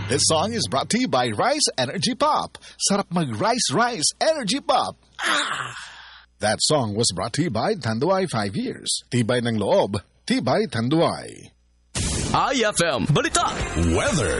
This song is brought to you by Rice Energy Pop. Sarap mag-Rice Energy Pop. That song was brought to you by Tanduay 5 years. Tibay ng loob, tibay Tanduay. IFM Balita Weather.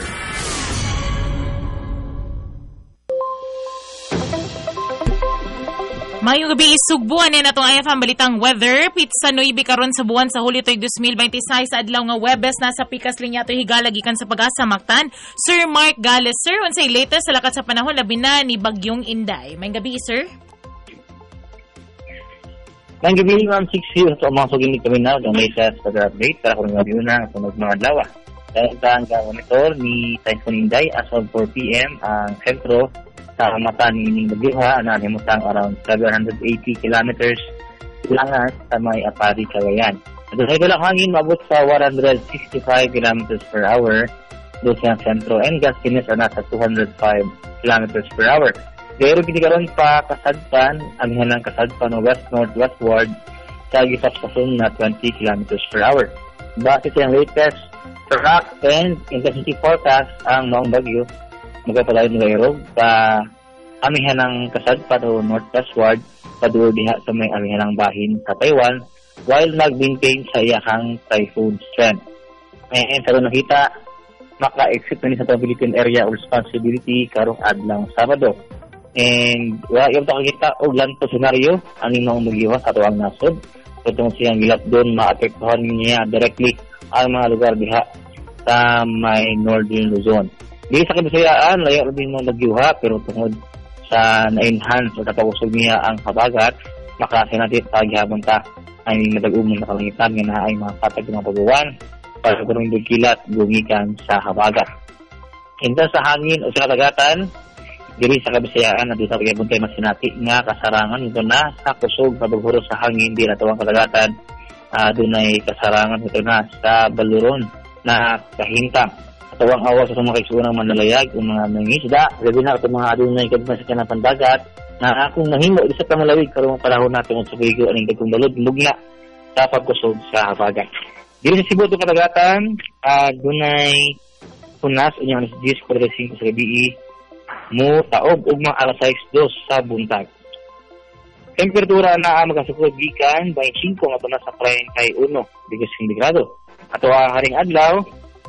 Mayong gabi isugbuan na itong IFM Balitang Weather. Pitsa noibi karon sa buwan sa Hulyo 2026 sa adlaw nga Webes nasa pikas linya to higala gikan sa Pag-asa Mactan. Sir Mark Gales, sir, unsay latest sa lakat sa panahon labi na ni Bagyong Inday. Mayong gabi, sir. Mayong gabi, Ma'am 6 ito ang mga suginig kami na ang latest pag-update para kung gabi una sa mga adlaw. Dahil sa ang monitor ni Typhoon Inday as of 4 p.m. ang sentro sa mata ni Ining Bagyoha na himutang around 780 kilometers langas sa may Apari, Cagayan. At sa ilang hangin, mabot sa 165 kilometers per hour doon sa sentro and gustiness na nasa 205 kilometers per hour. Pero kinikaroon pa kasadpan, amihan ng kasadpan o west-northwestward sa gisapsasun na 20 kilometers per hour. Base sa latest track and intensity forecast ang maong bagyo magpapalayo ng gayrog sa amihan ng kasadpan o northwestward paduol diha sa may amihan ng bahin sa Taiwan while nag-maintain sa iyakang typhoon strength. And sa nakita, maka-exit na ni sa Philippine Area of Responsibility karong adlang Sabado. And yung takakita o lanto senaryo ang mga magiwa sa tuwang nasod. So itong siyang gilap doon, maapektuhan niya directly ang mga lugar diha sa may northern Luzon. Di sa Kabisayaan, layo rin mo nagyuha, pero tungod sa na-enhance o napagusog niya ang habagat, makasinatit paghihapon ta ay madag-umong na kalangitan nga na ay mga patag ng pag-uwan para sa kurong kilat gumikan sa habagat. Hinta sa hangin o sa katagatan, diri sa Kabisayaan at sa pagkabuntay masinati nga kasarangan ito na sa kusog sa paghuro sa hangin di na tawang katagatan doon ay kasarangan ito na sa baluron na kahintang. Tawang awa sa mga kaigsuunang manalayag o mga mangisda, gabi na ito mga adunay kadma sa kanapan dagat na akong nahimo isa ka malawig karong panahon natin sa bigo aning dagkong balod mugna sa pagkusog sa habagat. Dili sa Cebu ito katagatan, dunay punas unyang alas 10:45 sa gabi mo taob ug mga alas 6:02 sa buntag. Temperatura na magasukod gikan 25 nga na sa 31 degrees sentigrado. Ato haring adlaw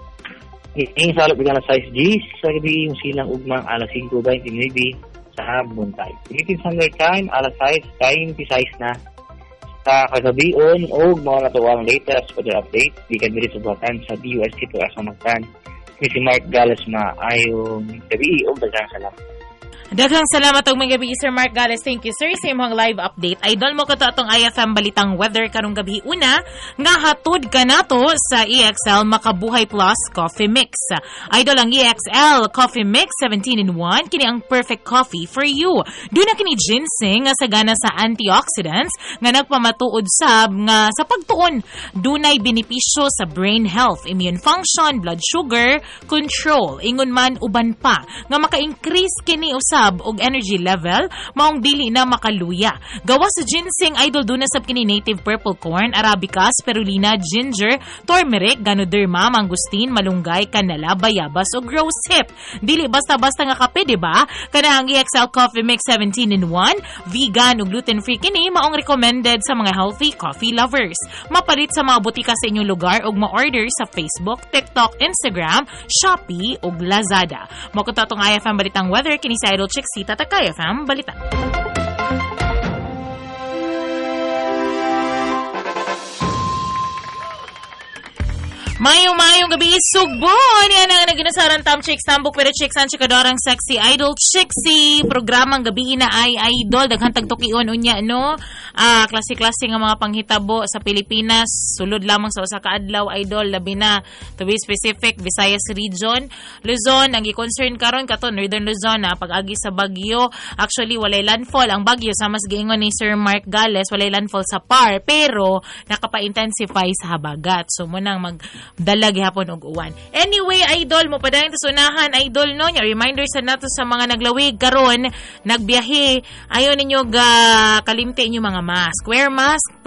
Ing salot bilang alas 6 Gs sa gabi yung silang ugmang alas 5:29 sa buntay. Philippine Standard Time, alas 6:26 na sa kagabion o mga natuwang latest weather update. Di ka diri subukan sa DUST to Asa Mactan. Si Mark Gales ayong gabi o dagang salamat. Daghang salamat og mga gabi, Sir Mark Gales. Thank you, sir, sa imong live update. Idol mo kato atong IFM Balitang Weather karong gabi una nga hatod ka nato sa EXL Makabuhay Plus Coffee Mix. Idol, ang EXL Coffee Mix 17-in-1 kini ang perfect coffee for you. Doon na kini ginseng nga sagana sa antioxidants nga nagpamatuod nga sa pagtuon dunay benepisyo sa brain health, immune function, blood sugar control, ingon man uban pa nga maka-increase kini og energy level maong dili na makaluya. Gawa sa ginseng, idol, doon na sab kini native purple corn, arabica, spirulina, ginger, turmeric, ganoderma, mangustin, malunggay, kanela, bayabas ug rose hip. Dili basta-basta nga kape, di ba? Kana ang EXL Coffee Mix 17-in-1, vegan ug gluten-free kini maong recommended sa mga healthy coffee lovers. Mapalit sa mga butika sa inyong lugar ug ma-order sa Facebook, TikTok, Instagram, Shopee ug Lazada. Mo ko tatong IFM Balitang Weather kini sa Idol Chixita ta IFM Balita. Mayong gabi, sugbo! Yan ang naginasaran Tam Chicks, Tambok, pero Chicks, ang chikadorang sexy Idol Chixie. Programang gabi na ay Idol. Daghang tagtukion unya, no? Klase-klase nga mga panghitabo sa Pilipinas. Sulod lamang sa usa ka adlaw, Idol. Labi na, to be specific, Visayas Region. Luzon, ang i-concern karon kato, Northern Luzon, pag-agi sa bagyo. Actually, walay landfall. Ang bagyo, sa mas giingon ni Sir Mark Gales, walay landfall sa PAR. Pero, nakapa-intensify sa habagat. So, munang dala gihapon og uwan. Anyway, Idol, mo padayon ta sunahan, Idol, no? Nya reminder sa nato sa mga naglawig karon, nagbiyahe, ayo ninyo kalimti inyo mga mask. Wear mask,